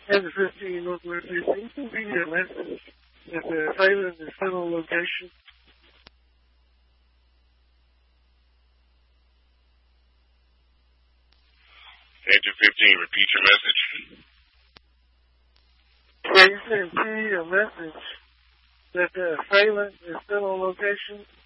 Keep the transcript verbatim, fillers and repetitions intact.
And the fifteen Northwest fifteen will be a message that the assailant is still on location. Agent fifteen, repeat your message. Yeah, you sent T a message that the assailant is still on location.